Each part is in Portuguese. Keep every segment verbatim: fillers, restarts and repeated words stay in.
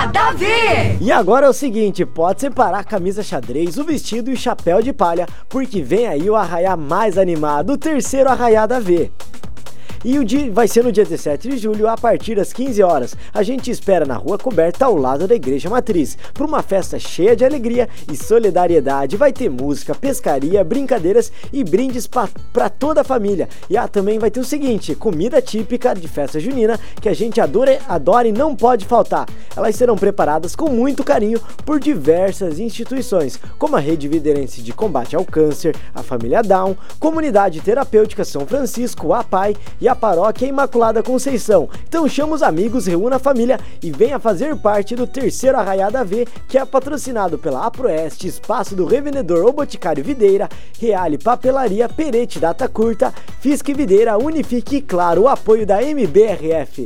Arraiada V! E agora é o seguinte, pode separar a camisa xadrez, o vestido e o chapéu de palha, porque vem aí o arraiá mais animado, o terceiro Arraiada V. E o dia vai ser no dia dezessete de julho, a partir das quinze horas. A gente espera na Rua Coberta, ao lado da Igreja Matriz, para uma festa cheia de alegria e solidariedade. Vai ter música, pescaria, brincadeiras e brindes para toda a família. E ah, também vai ter o seguinte, comida típica de festa junina, que a gente adora, adora e não pode faltar. Elas serão preparadas com muito carinho por diversas instituições, como a Rede Videirense de Combate ao Câncer, a Família Down, Comunidade Terapêutica São Francisco, a P A I e a Paróquia Imaculada Conceição. Então chama os amigos, reúna a família e venha fazer parte do terceiro Arraiada V, que é patrocinado pela Aproeste, Espaço do Revendedor ou Boticário Videira, Reale Papelaria, Perete Data Curta, Fisque Videira, Unifique e, claro, o apoio da M B R F.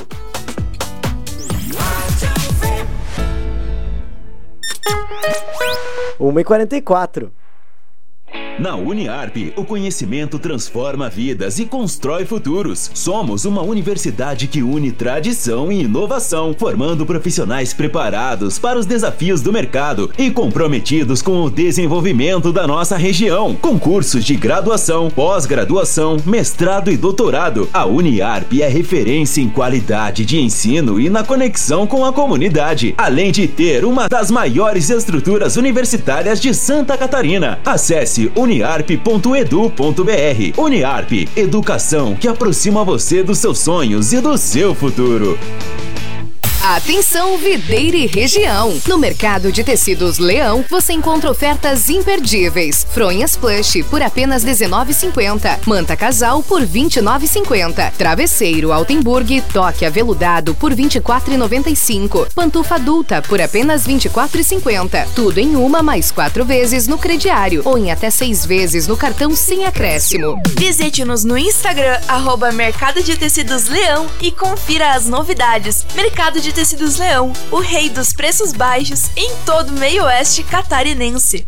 uma e quarenta e quatro. Na Uniarp, o conhecimento transforma vidas e constrói futuros. Somos uma universidade que une tradição e inovação, formando profissionais preparados para os desafios do mercado e comprometidos com o desenvolvimento da nossa região. Com cursos de graduação, pós-graduação, mestrado e doutorado, a Uniarp é referência em qualidade de ensino e na conexão com a comunidade, além de ter uma das maiores estruturas universitárias de Santa Catarina. Acesse uniarp ponto edu ponto br. Uniarp, educação que aproxima você dos seus sonhos e do seu futuro. Atenção, Videira e região! No mercado de tecidos Leão, você encontra ofertas imperdíveis. Fronhas plush por apenas dezenove reais e cinquenta centavos. Manta casal por vinte e nove reais e cinquenta centavos. Travesseiro Altenburg toque aveludado por vinte e quatro reais e noventa e cinco centavos. Pantufa adulta por apenas vinte e quatro reais e cinquenta centavos. Tudo em uma mais quatro vezes no crediário ou em até seis vezes no cartão sem acréscimo. Visite-nos no Instagram, arroba Mercado de Tecidos Leão e confira as novidades. Mercado de Tecidos Leão, o rei dos preços baixos em todo o meio oeste catarinense.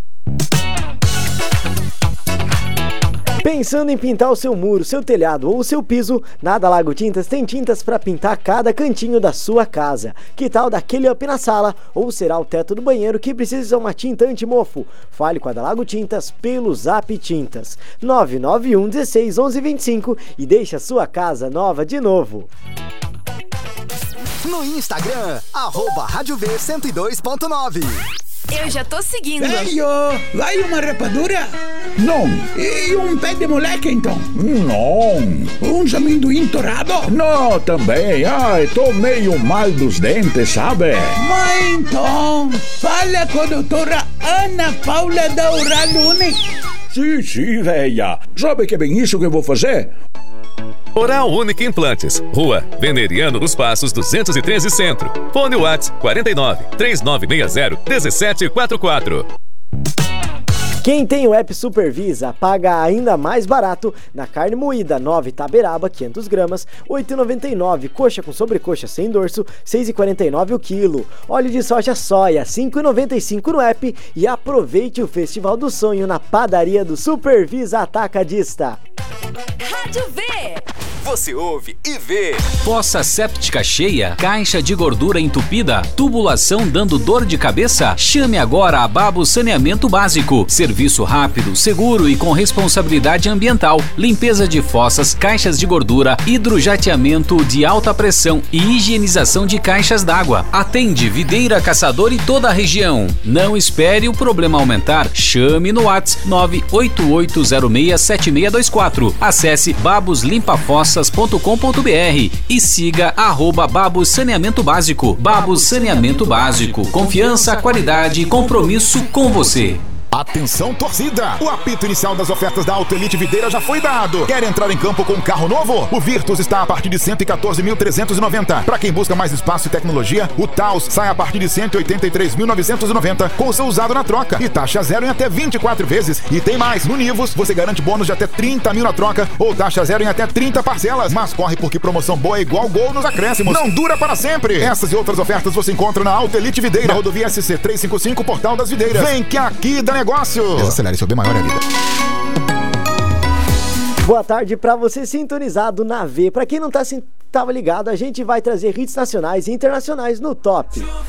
Pensando em pintar o seu muro, seu telhado ou o seu piso, na Lago Tintas tem tintas para pintar cada cantinho da sua casa. Que tal daquele up na sala? Ou será o teto do banheiro que precisa de uma tinta anti-mofo? Fale com a Lago Tintas pelo Zap Tintas nove nove um dezesseis onze vinte e cinco e deixe a sua casa nova de novo. No Instagram, arroba Rádio V cento e dois ponto nove. Eu já tô seguindo. Ei, ó, vai uma rapadura? Não. E um pé de moleque, então? Não. Um amendoim torrado? Não, também. Ai, tô meio mal dos dentes, sabe? Mas então, fala com a doutora Ana Paula da Oral Unique. Sim, sim, véia. Sabe que é bem isso que eu vou fazer? Oral Unique Implantes, Rua Veneriano dos Passos duzentos e treze Centro. Fone WhatsApp quarenta e nove, três nove seis zero, um sete quatro quatro. Quem tem o app Supervisa paga ainda mais barato na carne moída nove Taberaba, quinhentas gramas, oito reais e noventa e nove centavos. Coxa com sobrecoxa sem dorso, seis reais e quarenta e nove centavos o quilo. Óleo de soja soia, cinco reais e noventa e cinco centavos no app. E aproveite o Festival do Sonho na padaria do Supervisa Atacadista. Rádio V! Você ouve e vê. Fossa séptica cheia, caixa de gordura entupida, tubulação dando dor de cabeça? Chame agora a Babo Saneamento Básico. Serviço rápido, seguro e com responsabilidade ambiental. Limpeza de fossas, caixas de gordura, hidrojateamento de alta pressão e higienização de caixas d'água. Atende Videira, Caçador e toda a região. Não espere o problema aumentar. Chame no WhatsApp nove oito oito zero seis sete seis dois quatro. Acesse babos limpa fossas ponto com ponto br e siga arroba Babos Saneamento Básico. Babos Saneamento Básico. Confiança, qualidade e compromisso com você. Atenção, torcida! O apito inicial das ofertas da Auto Elite Videira já foi dado. Quer entrar em campo com um carro novo? O Virtus está a partir de cento e quatorze mil trezentos e noventa. Para quem busca mais espaço e tecnologia, o Taos sai a partir de cento e oitenta e três mil novecentos e noventa com o seu usado na troca e taxa zero em até vinte e quatro vezes. E tem mais, no Nivus você garante bônus de até trinta mil na troca ou taxa zero em até trinta parcelas. Mas corre porque promoção boa é igual gol nos acréscimos. Não dura para sempre. Essas e outras ofertas você encontra na Auto Elite Videira, na rodovia S C trezentos e cinquenta e cinco, Portal das Videiras. Vem que aqui dá negócio. Desacelere, seu bem maior é a vida. Boa tarde para você sintonizado na V. Para quem não tá, tava ligado, a gente vai trazer hits nacionais e internacionais no Top.